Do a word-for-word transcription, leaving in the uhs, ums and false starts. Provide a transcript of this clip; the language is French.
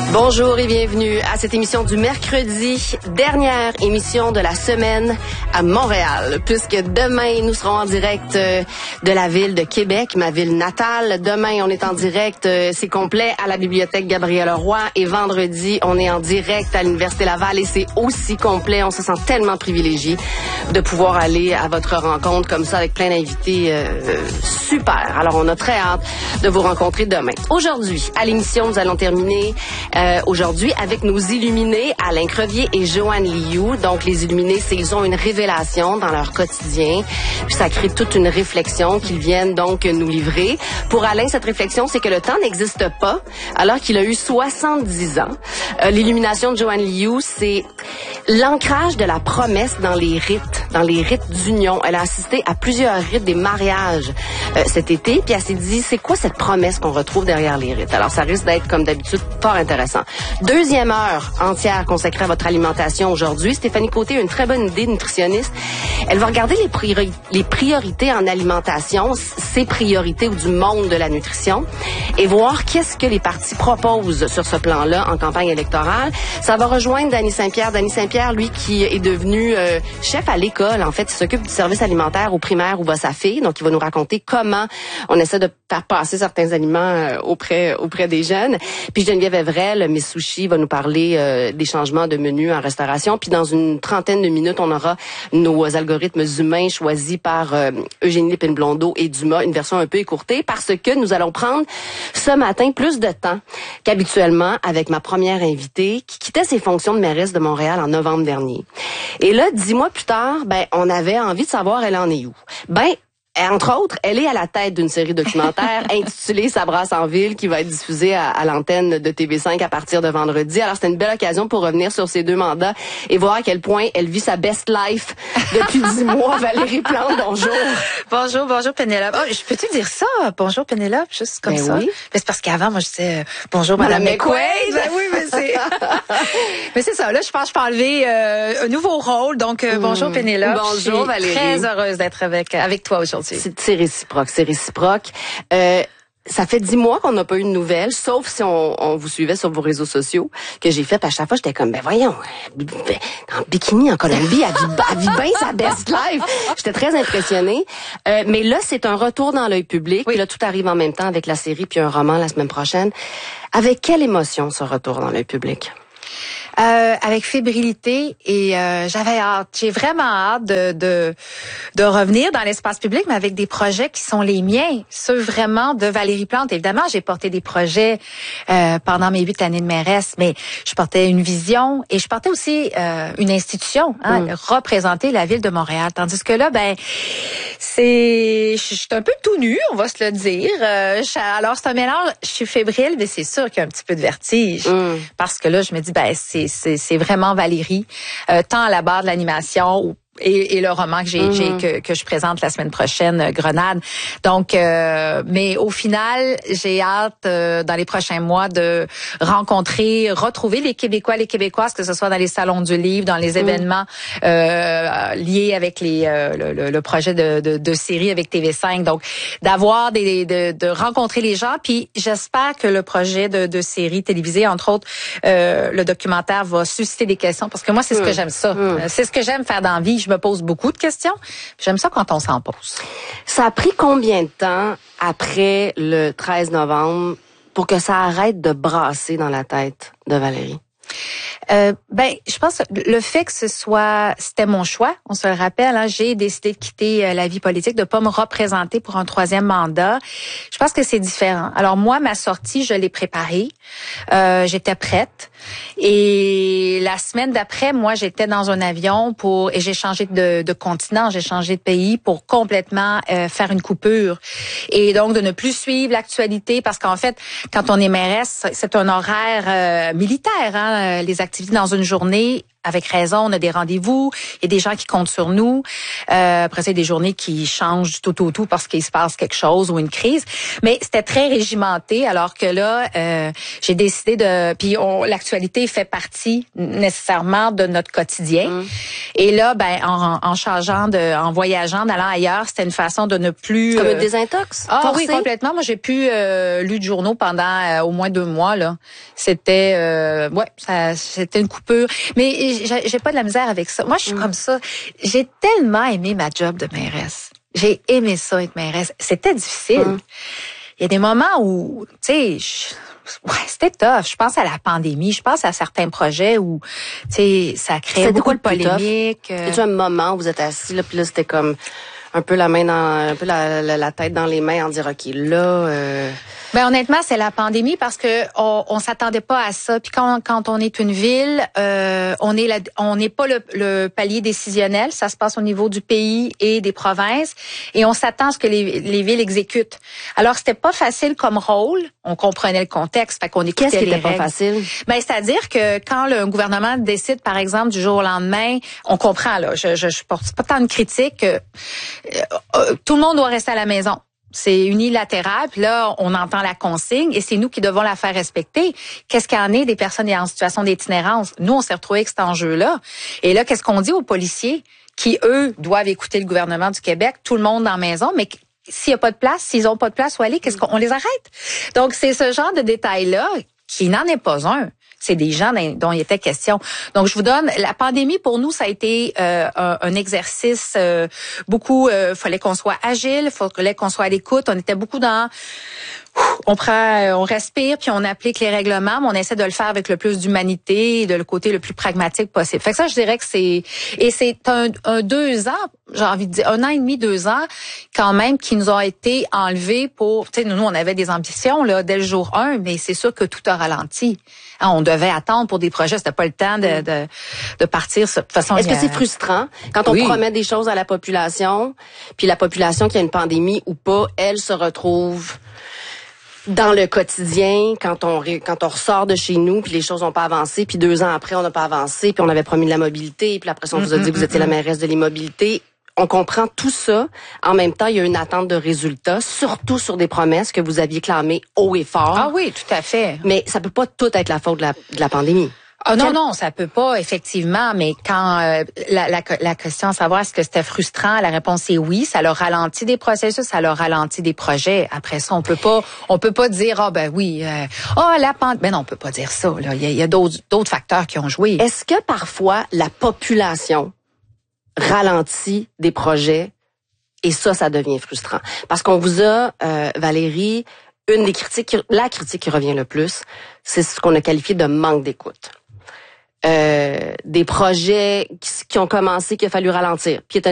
Bonjour et bienvenue à cette émission du mercredi, dernière émission de la semaine à Montréal, puisque demain, nous serons en direct de la ville de Québec, ma ville natale. Demain, on est en direct, c'est complet, à la Bibliothèque Gabriel-Roy, et vendredi, on est en direct à l'Université Laval, et c'est aussi complet. On se sent tellement privilégié de pouvoir aller à votre rencontre comme ça, avec plein d'invités euh, super. Alors, on a très hâte de vous rencontrer demain. Aujourd'hui, à l'émission, nous allons terminer Euh, aujourd'hui avec nos illuminés Alain Crevier et Joanne Liu. Donc les illuminés, c'est ils ont une révélation dans leur quotidien, puis ça crée toute une réflexion qu'ils viennent donc nous livrer. Pour Alain, cette réflexion, c'est que le temps n'existe pas alors qu'il a eu soixante-dix ans. Euh, l'illumination de Joanne Liu, c'est l'ancrage de la promesse dans les rites, dans les rites d'union. Elle a assisté à plusieurs rites des mariages euh, cet été, puis elle s'est dit, c'est quoi cette promesse qu'on retrouve derrière les rites? Alors ça risque d'être, comme d'habitude, fort intéressant. Deuxième heure entière consacrée à votre alimentation aujourd'hui. Stéphanie Côté a une très bonne idée de nutritionniste. Elle va regarder les, priori- les priorités en alimentation, ses priorités ou du monde de la nutrition, et voir qu'est-ce que les partis proposent sur ce plan-là en campagne électorale. Ça va rejoindre Dany Saint-Pierre. Dany Saint-Pierre, lui, qui est devenu euh, chef à l'école. En fait, il s'occupe du service alimentaire au primaire où va sa fille. Donc, il va nous raconter comment on essaie de faire passer certains aliments euh, auprès auprès des jeunes. Puis Geneviève Evrel, Miss Sushi, va nous parler euh, des changements de menu en restauration. Puis dans une trentaine de minutes, on aura nos algorithmes humains choisis par euh, Eugénie Lépine-Blondeau et Dumas, une version un peu écourtée, parce que nous allons prendre ce matin plus de temps qu'habituellement avec ma première invitée qui quittait ses fonctions de mairesse de Montréal en novembre dernier. Et là, dix mois plus tard, ben on avait envie de savoir elle en est où. Ben entre autres, elle est à la tête d'une série documentaire intitulée Ça brasse en ville qui va être diffusée à, à l'antenne de T V cinq à partir de vendredi. Alors, c'était une belle occasion pour revenir sur ces deux mandats et voir à quel point elle vit sa best life depuis dix mois. Valérie Plante, bonjour. Bonjour, bonjour Pénélope. Oh, je peux-tu dire ça? Bonjour Pénélope, juste comme ben ça. Oui. Mais c'est parce qu'avant, moi, je disais euh, bonjour Madame, Madame McQuaid. Ben oui, mais c'est... mais c'est ça, là, je pense que je peux enlever euh, un nouveau rôle. Donc, euh, bonjour Pénélope. Bonjour Valérie. Très heureuse d'être avec, avec toi aujourd'hui. C'est, c'est réciproque, c'est réciproque. Euh, ça fait dix mois qu'on n'a pas eu de nouvelles, sauf si on, on vous suivait sur vos réseaux sociaux, que j'ai fait. Puis à chaque fois, j'étais comme, ben voyons, en bikini en Colombie, elle vit, elle vit bien sa best life. J'étais très impressionnée. Euh, mais là, c'est un retour dans l'œil public. Oui. Puis là, tout arrive en même temps avec la série puis un roman la semaine prochaine. Avec quelle émotion ce retour dans l'œil public? Euh, avec fébrilité et euh, j'avais hâte, j'ai vraiment hâte de, de de revenir dans l'espace public, mais avec des projets qui sont les miens, ceux vraiment de Valérie Plante. Évidemment, j'ai porté des projets euh, pendant mes huit années de mairesse, mais je portais une vision et je portais aussi euh, une institution, hein, mm. représenter la ville de Montréal. Tandis que là, ben c'est, je suis un peu tout nu, on va se le dire. Euh, je, alors c'est un mélange, je suis fébrile, mais c'est sûr qu'il y a un petit peu de vertige mm. parce que là, je me dis ben c'est C'est, c'est vraiment Valérie, euh, tant à la barre de l'animation et, et le roman que j'ai, mmh. j'ai que, que je présente la semaine prochaine, euh, Grenade. Donc, euh, mais au final, j'ai hâte euh, dans les prochains mois de rencontrer, retrouver les Québécois, les Québécoises, que ce soit dans les salons du livre, dans les mmh. événements euh, liés avec les euh, le, le, le projet de, de, de série avec T V cinq. Donc, d'avoir des de, de rencontrer les gens. Puis, j'espère que le projet de, de série télévisée, entre autres, euh, le documentaire va susciter des questions, parce que moi, c'est mmh. ce que j'aime ça. Mmh. C'est ce que j'aime faire dans la vie. Je me pose beaucoup de questions. J'aime ça quand on s'en pose. Ça a pris combien de temps après le treize novembre pour que ça arrête de brasser dans la tête de Valérie? Euh, ben, je pense que le fait que ce soit, c'était mon choix, on se le rappelle, hein, j'ai décidé de quitter euh, la vie politique, de pas me représenter pour un troisième mandat. Je pense que c'est différent. Alors moi, ma sortie, je l'ai préparée, euh, j'étais prête, et la semaine d'après, moi, j'étais dans un avion pour, et j'ai changé de, de continent, j'ai changé de pays pour complètement euh, faire une coupure, et donc de ne plus suivre l'actualité, parce qu'en fait, quand on est mairesse, c'est un horaire euh, militaire, hein, les activités dans une journée avec raison, on a des rendez-vous, il y a des gens qui comptent sur nous. Euh, après, c'est des journées qui changent du tout au tout parce qu'il se passe quelque chose ou une crise. Mais c'était très régimenté, alors que là, euh, j'ai décidé de... Puis on, l'actualité fait partie nécessairement de notre quotidien. Mmh. Et là, ben en, en changeant, de, en voyageant, en allant ailleurs, c'était une façon de ne plus... Comme euh, une désintox? Ah forcé? Oui, complètement. Moi, j'ai plus euh, lu de journaux pendant euh, au moins deux mois. Là, c'était... Euh, ouais, ça, c'était une coupure. Mais j'ai, j'ai pas de la misère avec ça. Moi, je suis mmh. comme ça. J'ai tellement aimé ma job de mairesse. J'ai aimé ça être mairesse. C'était difficile. Mmh. Il y a des moments où, tu sais, ouais, c'était tough. Je pense à la pandémie. Je pense à certains projets où, tu sais, ça créait c'était beaucoup de polémiques. Euh... Y a un moment où vous êtes assis là, puis là, c'était comme un peu la main dans, un peu la, la, la tête dans les mains, en dire ok, là. Euh... Ben honnêtement, c'est la pandémie parce que on, on s'attendait pas à ça. Puis quand quand on est une ville, euh, on est la, on n'est pas le, le palier décisionnel. Ça se passe au niveau du pays et des provinces, et on s'attend à ce que les, les villes exécutent. Alors c'était pas facile comme rôle. On comprenait le contexte, fait qu'on écoutait Qu'est-ce qui les était règles. Pas facile? Ben c'est-à-dire que quand le gouvernement décide, par exemple, du jour au lendemain, on comprend là. Je je, je porte pas tant de critiques. Euh, euh, tout le monde doit rester à la maison. C'est unilatéral, puis là, on entend la consigne et c'est nous qui devons la faire respecter. Qu'est-ce qu'il y en est des personnes en situation d'itinérance? Nous, on s'est retrouvés avec cet enjeu-là. Et là, qu'est-ce qu'on dit aux policiers qui, eux, doivent écouter le gouvernement du Québec, tout le monde dans la maison, mais s'il n'y a pas de place, s'ils n'ont pas de place où aller, qu'est-ce qu'on on les arrête? Donc, c'est ce genre de détails-là qui n'en est pas un. C'est des gens dont il était question. Donc, je vous donne, la pandémie, pour nous, ça a été euh, un, un exercice euh, beaucoup, euh, fallait qu'on soit agile, fallait qu'on soit à l'écoute. On était beaucoup dans... On prend, on respire, puis on applique les règlements, mais on essaie de le faire avec le plus d'humanité et de le côté le plus pragmatique possible. Fait que ça, je dirais que c'est... Et c'est un, un deux ans, j'ai envie de dire, un an et demi, deux ans, quand même, qui nous ont été enlevés pour... Tu sais, nous, nous, on avait des ambitions là dès le jour un, mais c'est sûr que tout a ralenti. Hein, on devait attendre pour des projets, c'était pas le temps de, de, de partir. De toute façon, est-ce que a... c'est frustrant quand on oui. promet des choses à la population, puis la population qui a une pandémie ou pas, elle se retrouve... dans le quotidien, quand on quand on ressort de chez nous, puis les choses n'ont pas avancé, puis deux ans après, on n'a pas avancé, puis on avait promis de la mobilité, puis après ça, on vous a dit que vous étiez la mairesse de l'immobilité. On comprend tout ça. En même temps, il y a une attente de résultats, surtout sur des promesses que vous aviez clamées haut et fort. Ah oui, tout à fait. Mais ça peut pas tout être la faute de la, de la pandémie. Ah non, non, ça peut pas, effectivement, mais quand euh, la, la, la question à savoir est-ce que c'était frustrant, la réponse est oui, ça leur ralentit des processus, ça leur ralentit des projets. Après ça, on peut pas on peut pas dire ah oh, ben oui, euh, oh la pandémie, ben non, on peut pas dire ça là, il y a, il y a d'autres d'autres facteurs qui ont joué. Est-ce que parfois la population ralentit des projets et ça ça devient frustrant parce qu'on vous a euh, Valérie, une des critiques la critique qui revient le plus, c'est ce qu'on a qualifié de manque d'écoute. Euh, des projets qui, qui ont commencé, qu'il a fallu ralentir. Puis